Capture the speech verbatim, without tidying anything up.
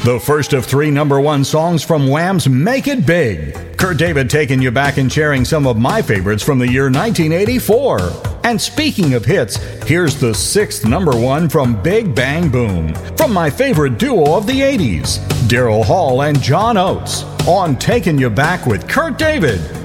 The first of three number one songs from Wham's Make It Big. Kurt David taking you back and sharing some of my favorites from the year nineteen eighty-four. And speaking of hits, here's the sixth number one from Big Bang Boom, from my favorite duo of the eighties, Daryl Hall and John Oates, on Taking You Back with Kurt David.